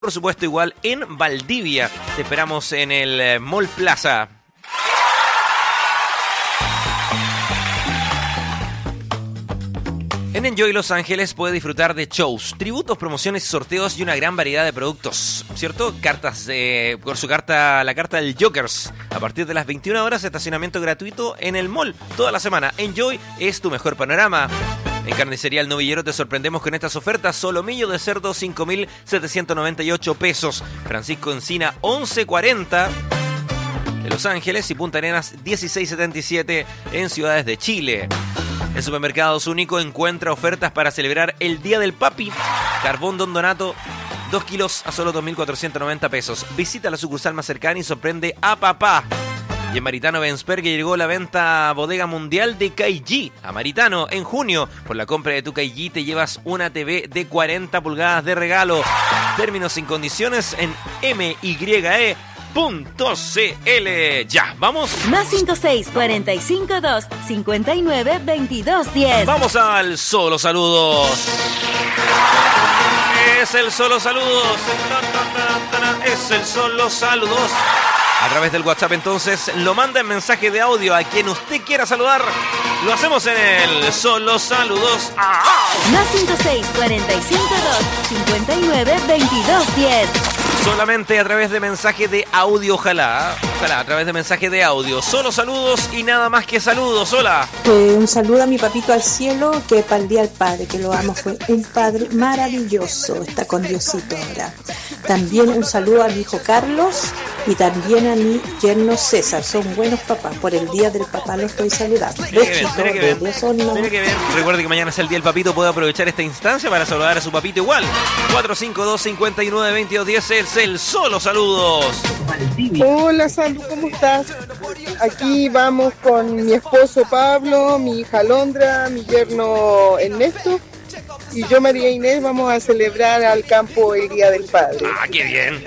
por supuesto, igual en Valdivia. Te esperamos en el Mall Plaza. En Enjoy Los Ángeles puede disfrutar de shows, tributos, promociones, sorteos y una gran variedad de productos, ¿cierto? Cartas, por su carta, la carta del Jokers. A partir de las 21 horas, estacionamiento gratuito en el mall toda la semana. Enjoy es tu mejor panorama. En Carnicería El Novillero te sorprendemos con estas ofertas. Solomillo de cerdo, 5.798 pesos. Francisco Encina, 11.40 de Los Ángeles y Punta Arenas, 16.77 en ciudades de Chile. En Supermercados Único encuentra ofertas para celebrar el Día del Papi. Carbón Don Donato, 2 kilos a solo 2.490 pesos. Visita la sucursal más cercana y sorprende a papá. Y en Maritano Bensberg llegó la venta bodega mundial de KG. A Maritano, en junio, por la compra de tu KG te llevas una TV de 40 pulgadas de regalo. Términos y condiciones en MYE.cl. Ya, vamos. Más 56-45-2-59-22-10. Vamos al solo saludos. Es el solo saludos. Es el solo saludos. A través del WhatsApp, entonces, lo manda en mensaje de audio a quien usted quiera saludar. Lo hacemos en el solo saludos. Más 56-45-2-59-22-10. Solamente a través de mensaje de audio, ojalá a través de mensaje de audio. Solo saludos y nada más que saludos. Hola. Un saludo a mi papito al cielo, que para el Día del Padre, que lo amo, fue un padre maravilloso, está con Diosito ahora. También un saludo a mi hijo Carlos y también a mi yerno César, son buenos papás, por el Día del Papá lo estoy saludando. Tiene que ver. Recuerde que mañana es el Día del Papito, puede aprovechar esta instancia para saludar a su papito igual. 452-59-22-10 es el solo saludos. Hola Sandu, ¿cómo estás? Aquí vamos con mi esposo Pablo, mi hija Londra, mi yerno Ernesto y yo María Inés. Vamos a celebrar al campo el Día del Padre. Qué bien,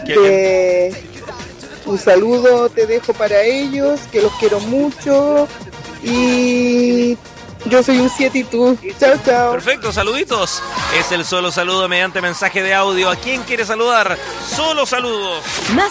Un saludo te dejo para ellos, que los quiero mucho y yo soy un 7 y tú. Chao, chao. Perfecto, saluditos. Es el solo saludo mediante mensaje de audio. ¿A quién quiere saludar? Solo saludos. Más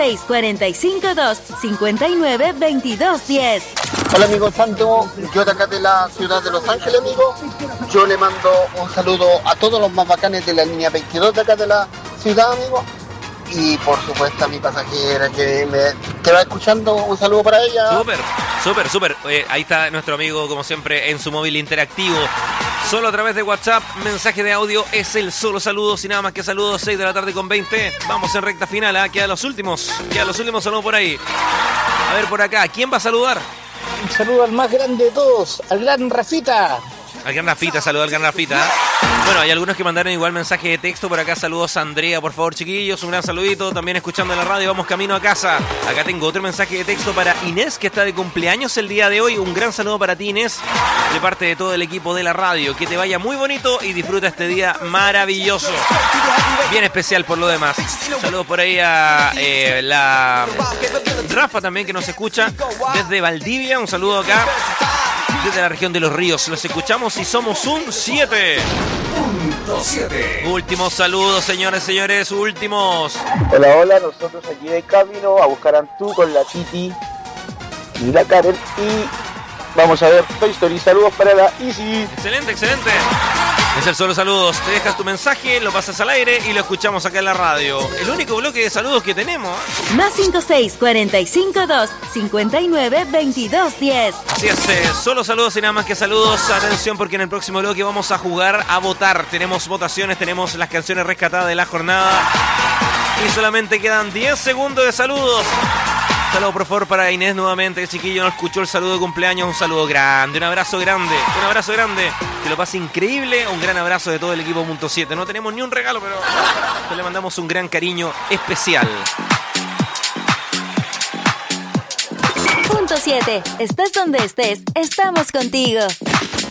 56-45-2-59-22-10. Hola amigo Santo, yo de acá de la ciudad de Los Ángeles, amigo. Yo le mando un saludo a todos los más bacanes de la línea 22 de acá de la ciudad, amigo. Y por supuesto a mi pasajera que va escuchando, un saludo para ella. Súper. Ahí está nuestro amigo, como siempre, en su móvil interactivo. Solo a través de WhatsApp, mensaje de audio, es el solo saludo, sin nada más que saludos, 6 de la tarde con 20. Vamos en recta final, quedan los últimos saludos por ahí. A ver, por acá, ¿quién va a saludar? Un saludo al más grande de todos, al gran Rafita. Al gran Rafita, saluda al gran Rafita. Bueno, hay algunos que mandaron igual mensaje de texto. Por acá saludos a Andrea, por favor, chiquillos. Un gran saludito. También escuchando en la radio, vamos camino a casa. Acá tengo otro mensaje de texto para Inés, que está de cumpleaños el día de hoy. Un gran saludo para ti, Inés, de parte de todo el equipo de la radio. Que te vaya muy bonito y disfruta este día maravilloso. Bien especial por lo demás. Saludos por ahí a la Rafa también, que nos escucha desde Valdivia. Un saludo acá desde la región de Los Ríos. Los escuchamos y somos un 7. Últimos saludos, señores, últimos. Hola, nosotros aquí de camino a buscar a Antú con la Titi y la Karen y vamos a ver Toy Story. Saludos para la Easy. Excelente. Es el solo saludos. Te dejas tu mensaje, lo pasas al aire y lo escuchamos acá en la radio. El único bloque de saludos que tenemos. Más 56-45-2-59-22-10. Así es, solo saludos y nada más que saludos. Atención, porque en el próximo bloque vamos a jugar a votar. Tenemos votaciones, tenemos las canciones rescatadas de la jornada. Y solamente quedan 10 segundos de saludos. Saludo por favor para Inés nuevamente, el chiquillo no escuchó el saludo de cumpleaños. Un saludo grande, un abrazo grande. Que lo pase increíble. Un gran abrazo de todo el equipo Punto 7. No tenemos ni un regalo, pero le mandamos un gran cariño especial. Punto 7. Estás donde estés, estamos contigo.